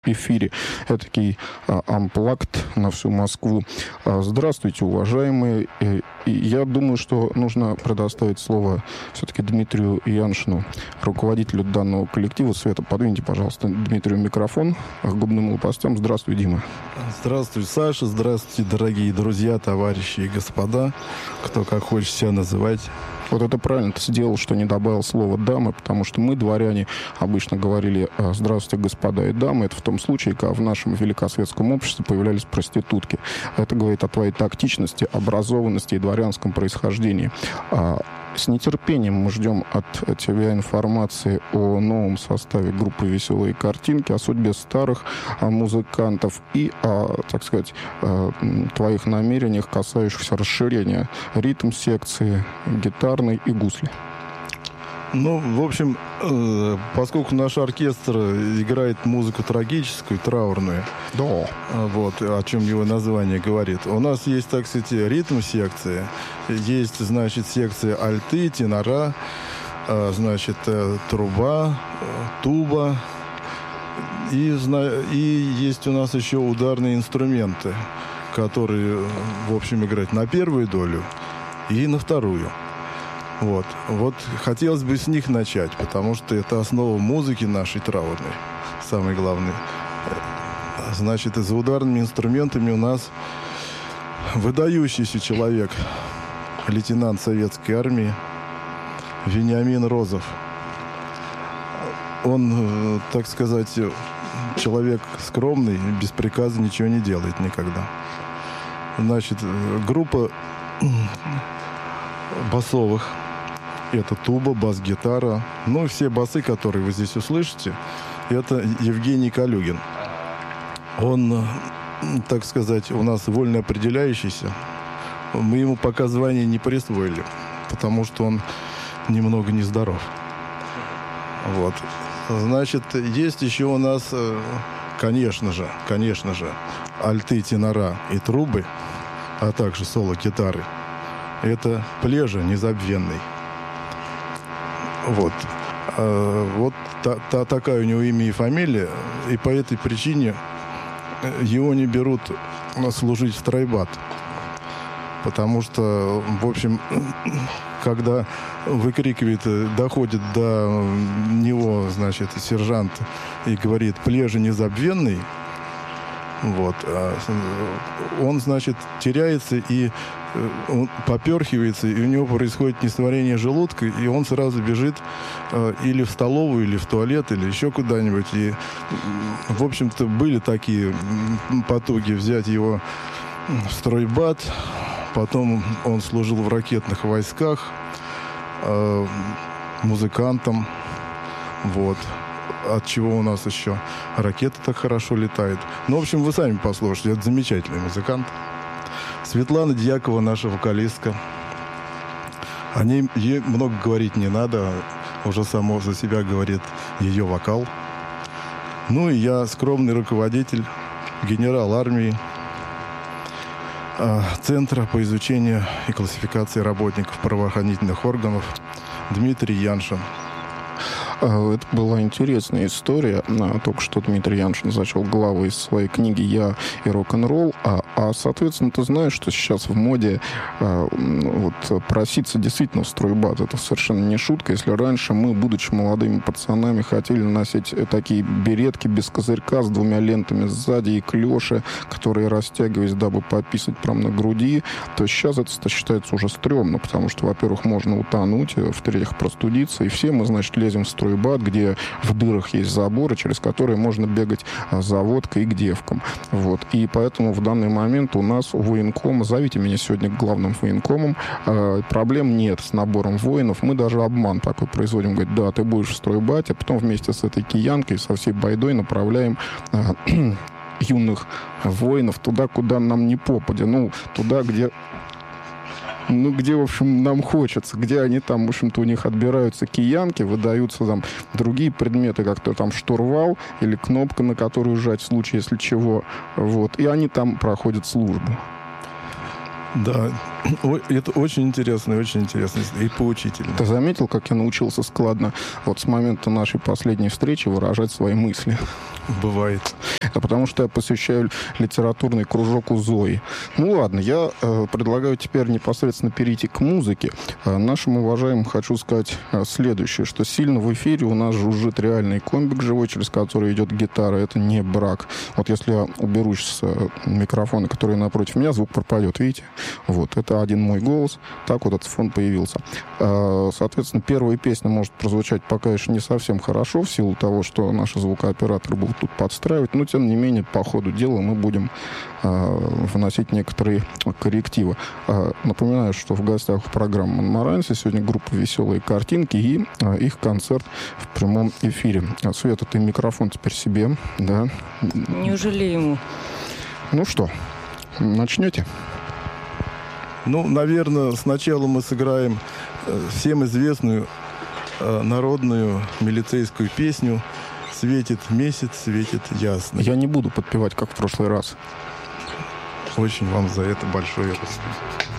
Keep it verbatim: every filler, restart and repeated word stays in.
эфире. Этакий амплакт на всю Москву. А, здравствуйте, уважаемые. И, и я думаю, что нужно предоставить слово все-таки Дмитрию Яншину, руководителю данного коллектива. Света, подвиньте, пожалуйста, Дмитрию микрофон к губным лопастям. Здравствуй, Дима. Здравствуй, Саша. Здравствуйте, дорогие друзья, товарищи и господа. Кто как хочет себя называть. Вот это правильно ты сделал, что не добавил слово «дамы», потому что мы, дворяне, обычно говорили «здравствуйте, господа и дамы». Это в том случае, когда в нашем великосветском обществе появлялись проститутки. Это говорит о твоей тактичности, образованности и дворянском происхождении. С нетерпением мы ждем от тебя информации о новом составе группы «Веселые картинки», о судьбе старых музыкантов и о, так сказать, твоих намерениях, касающихся расширения ритм-секции, гитарной и гусли. Ну, в общем, поскольку наш оркестр играет музыку трагическую, траурную, да. Вот, о чем его название говорит, у нас есть, так сказать, ритм-секция, есть, значит, секция альты, тенора, значит, труба, туба, и, и есть у нас еще ударные инструменты, которые, в общем, играют на первую долю и на вторую. Вот. Вот хотелось бы с них начать, потому что это основа музыки нашей траурной, самое главное. Значит, и за ударными инструментами у нас выдающийся человек, лейтенант советской армии Вениамин Розов. Он, так сказать, человек скромный, без приказа ничего не делает никогда. Значит, группа басовых. Это туба, бас-гитара. Ну, все басы, которые вы здесь услышите, это Евгений Калюгин. Он, так сказать, у нас вольно определяющийся. Мы ему пока звание не присвоили, потому что он немного нездоров. Вот. Значит, есть еще у нас, конечно же, конечно же, альты, тенора и трубы, а также соло-гитары. Это Плежа незабвенный. Вот. А, вот та, та, такая у него имя и фамилия. И по этой причине его не берут служить в стройбат. Потому что, в общем, когда выкрикивает, доходит до него, значит, сержант и говорит «Плежа незабвенный», вот, он, значит, теряется и он поперхивается, и у него происходит несварение желудка, и он сразу бежит э, или в столовую, или в туалет, или еще куда-нибудь. И, в общем-то, были такие потуги взять его в стройбат. Потом он служил в ракетных войсках, э, музыкантом. Вот. От чего у нас еще ракеты так хорошо летают. Ну, в общем, вы сами послушайте. Это замечательный музыкант. Светлана Дьякова, наша вокалистка. О ней ей много говорить не надо. Уже само за себя говорит ее вокал. Ну и я скромный руководитель, генерал армии Центра по изучению и классификации работников правоохранительных органов Дмитрий Яншин. Это была интересная история. Только что Дмитрий Яншин зачел главы из своей книги «Я и рок-н-ролл». А, а, соответственно, ты знаешь, что сейчас в моде а, вот, проситься действительно в стройбат. Это совершенно не шутка. Если раньше мы, будучи молодыми пацанами, хотели носить такие беретки без козырька с двумя лентами сзади и клёши, которые растягивались, дабы пописать прямо на груди, то сейчас это считается уже стрёмно, потому что, во-первых, можно утонуть, в-третьих, простудиться, и все мы, значит, лезем в стройбат, где в дырах есть заборы, через которые можно бегать за водкой и к девкам. Вот. И поэтому в данный момент у нас у военкома, зовите меня сегодня главным военкомом, э, проблем нет с набором воинов. Мы даже обман такой производим. Говорит, да, ты будешь в стройбате, а потом вместе с этой киянкой, со всей байдой направляем э, юных воинов туда, куда нам не попадя. Ну, туда, где... Ну, где, в общем, нам хочется, где они там, в общем-то, у них отбираются киянки, выдаются там другие предметы, как-то там штурвал или кнопка, на которую жать в случае, если чего. Вот. И они там проходят службу. Да, Это очень интересно, очень интересно и поучительно. Ты заметил, как я научился складно вот с момента нашей последней встречи выражать свои мысли? Бывает. Это потому, что я посещаю литературный кружок у Зои. Ну ладно, я э, предлагаю теперь непосредственно перейти к музыке. Э, нашим уважаемым хочу сказать э, следующее, что сильно в эфире у нас жужжит реальный комбик живой, через который идет гитара. Это не брак. Вот если я уберусь с э, микрофона, который напротив меня, звук пропадет, видите? Вот, это один мой голос. Так вот этот фон появился. Э, соответственно, первая песня может прозвучать пока еще не совсем хорошо, в силу того, что наши звукооператоры будут тут подстраивать, но тем не менее по ходу дела мы будем э, вносить некоторые коррективы. Э, напоминаю, что в гостях программы «Монмаранси» сегодня группа «Веселые картинки» и э, их концерт в прямом эфире. Света, ты микрофон теперь себе, да? Неужели ему? Ну что, начнете? Ну, наверное, сначала мы сыграем всем известную э, народную милицейскую песню «Светит месяц, светит ясно». Я не буду подпевать, как в прошлый раз. Очень вам за это большое спасибо.